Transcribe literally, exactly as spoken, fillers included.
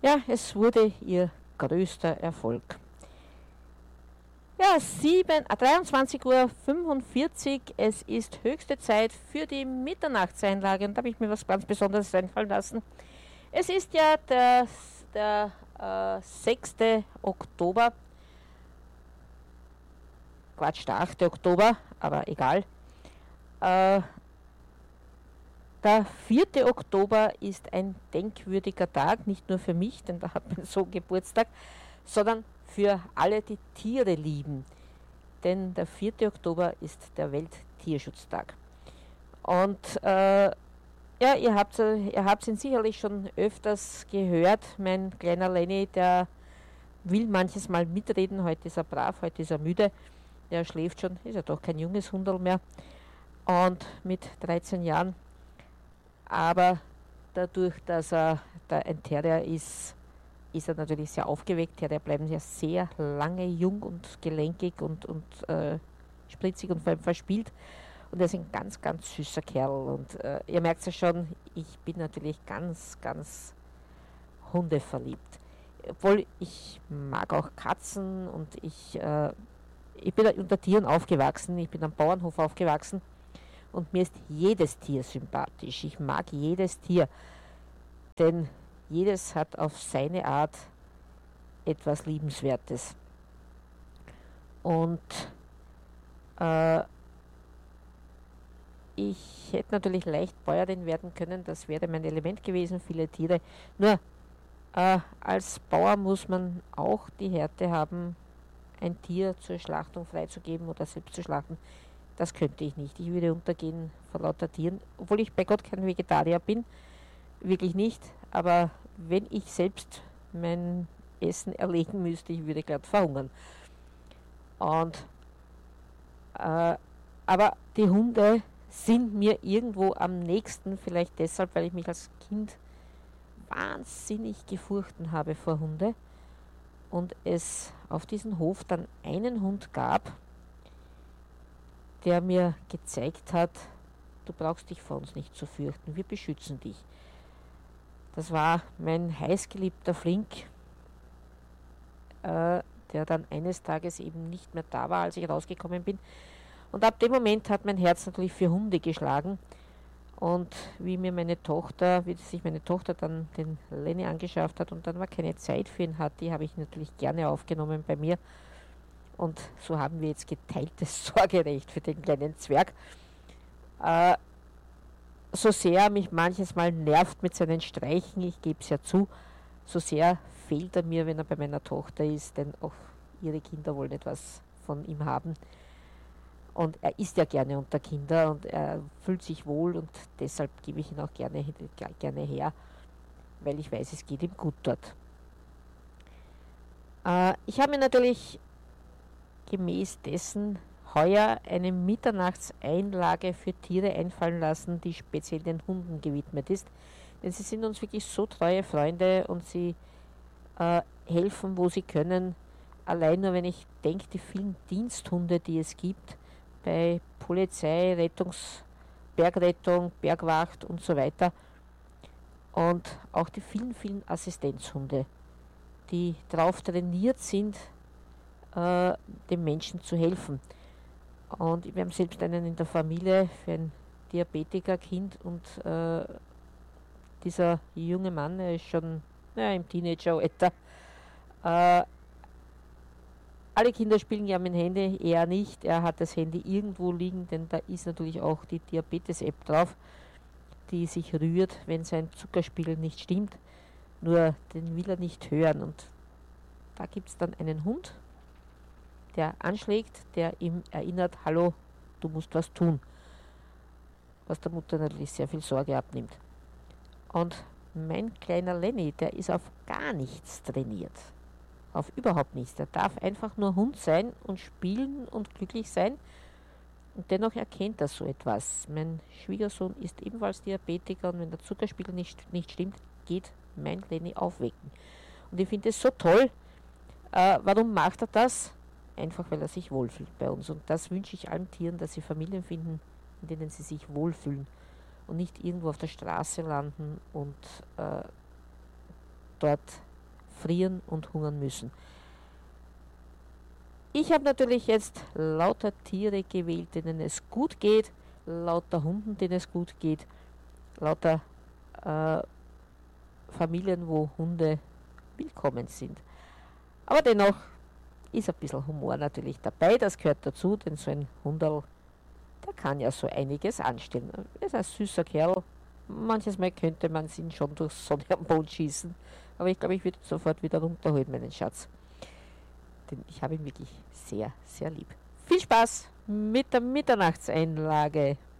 Ja, es wurde ihr größter Erfolg. Ja, sieben, äh, dreiundzwanzig Uhr fünfundvierzig, es ist höchste Zeit für die Mitternachtseinlage und da habe ich mir was ganz Besonderes einfallen lassen. Es ist ja der, der äh, sechste Oktober, Quatsch, der achte Oktober, aber egal. Äh, der vierte Oktober ist ein denkwürdiger Tag, nicht nur für mich, denn da hat mein Sohn Geburtstag, sondern für alle, die Tiere lieben. Denn der vierte Oktober ist der Welttierschutztag. Und äh, ja, ihr habt ihr habt ihn sicherlich schon öfters gehört. Mein kleiner Lenny, der will manches Mal mitreden. Heute ist er brav, heute ist er müde. Der schläft schon, ist ja doch kein junges Hunderl mehr. Und mit dreizehn Jahren. Aber dadurch, dass er der ein Terrier ist, ist er natürlich sehr aufgeweckt. Terrier bleiben ja sehr lange jung und gelenkig und, und äh, spritzig und vor allem verspielt. Und er ist ein ganz, ganz süßer Kerl. Und äh, ihr merkt es ja schon, ich bin natürlich ganz, ganz hundeverliebt. Obwohl ich mag auch Katzen und ich, äh, ich bin unter Tieren aufgewachsen. Ich bin am Bauernhof aufgewachsen. Und mir ist jedes Tier sympathisch. Ich mag jedes Tier. Denn jedes hat auf seine Art etwas Liebenswertes. Und äh, ich hätte natürlich leicht Bäuerin werden können, das wäre mein Element gewesen, viele Tiere. Nur äh, als Bauer muss man auch die Härte haben, ein Tier zur Schlachtung freizugeben oder selbst zu schlachten. Das könnte ich nicht. Ich würde untergehen vor lauter Tieren, obwohl ich bei Gott kein Vegetarier bin, wirklich nicht. Aber wenn ich selbst mein Essen erlegen müsste, ich würde gerade verhungern. Und äh, aber die Hunde sind mir irgendwo am nächsten, vielleicht deshalb, weil ich mich als Kind wahnsinnig gefurchten habe vor Hunde und es auf diesem Hof dann einen Hund gab, der mir gezeigt hat, du brauchst dich vor uns nicht zu fürchten, wir beschützen dich. Das war mein heißgeliebter Flink, äh, der dann eines Tages eben nicht mehr da war, als ich rausgekommen bin. Und ab dem Moment hat mein Herz natürlich für Hunde geschlagen. Und wie mir meine Tochter, wie sich meine Tochter dann den Lenny angeschafft hat und dann mal keine Zeit für ihn hatte, die habe ich natürlich gerne aufgenommen bei mir. Und so haben wir jetzt geteiltes Sorgerecht für den kleinen Zwerg. Äh, so sehr mich manches Mal nervt mit seinen Streichen, ich gebe es ja zu, so sehr fehlt er mir, wenn er bei meiner Tochter ist, denn auch ihre Kinder wollen etwas von ihm haben. Und er ist ja gerne unter Kinder und er fühlt sich wohl und deshalb gebe ich ihn auch gerne, gerne her, weil ich weiß, es geht ihm gut dort. Äh, ich habe mir natürlich gemäß dessen heuer eine Mitternachtseinlage für Tiere einfallen lassen, die speziell den Hunden gewidmet ist. Denn sie sind uns wirklich so treue Freunde und sie äh, helfen, wo sie können. Allein nur, wenn ich denke, die vielen Diensthunde, die es gibt, bei Polizei, Rettungs, Bergrettung, Bergwacht und so weiter. Und auch die vielen, vielen Assistenzhunde, die darauf trainiert sind, äh, dem Menschen zu helfen. Und wir haben selbst einen in der Familie für ein Diabetikerkind und äh, dieser junge Mann, er ist schon ja, im Teenageralter, äh, alle Kinder spielen ja mit dem Handy, er nicht. Er hat das Handy irgendwo liegen, denn da ist natürlich auch die Diabetes-App drauf, die sich rührt, wenn sein Zuckerspiegel nicht stimmt. Nur den will er nicht hören. Und da gibt es dann einen Hund, der anschlägt, der ihm erinnert, hallo, du musst was tun. Was der Mutter natürlich sehr viel Sorge abnimmt. Und mein kleiner Lenny, der ist auf gar nichts trainiert. Auf überhaupt nichts. Der darf einfach nur Hund sein und spielen und glücklich sein. Und dennoch erkennt er so etwas. Mein Schwiegersohn ist ebenfalls Diabetiker und wenn der Zuckerspiegel nicht, nicht stimmt, geht mein Lenny aufwecken. Und ich finde es so toll. Äh, warum macht er das? Einfach weil er sich wohlfühlt bei uns. Und das wünsche ich allen Tieren, dass sie Familien finden, in denen sie sich wohlfühlen und nicht irgendwo auf der Straße landen und äh, dort frieren und hungern müssen. Ich habe natürlich jetzt lauter Tiere gewählt, denen es gut geht, lauter Hunden, denen es gut geht, lauter äh, Familien, wo Hunde willkommen sind. Aber dennoch ist ein bisschen Humor natürlich dabei, das gehört dazu, denn so ein Hunderl, der kann ja so einiges anstellen. Er ist ein süßer Kerl, manches Mal könnte man ihn schon durchs Sonne am Boden schießen, aber ich glaube, ich würde sofort wieder runterholen, meinen Schatz. Denn ich habe ihn wirklich sehr, sehr lieb. Viel Spaß mit der Mitternachtseinlage.